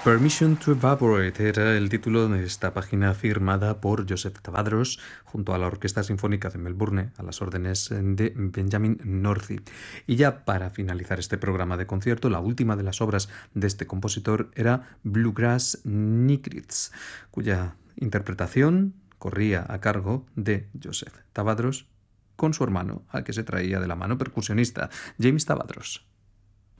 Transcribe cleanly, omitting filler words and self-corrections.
Permission to Evaporate era el título de esta página firmada por Joseph Tabadros junto a la Orquesta Sinfónica de Melbourne a las órdenes de Benjamin Northy. Y ya para finalizar este programa de concierto, la última de las obras de este compositor era Bluegrass Nights, cuya interpretación corría a cargo de Joseph Tabadros con su hermano, al que se traía de la mano percusionista James Tabadros.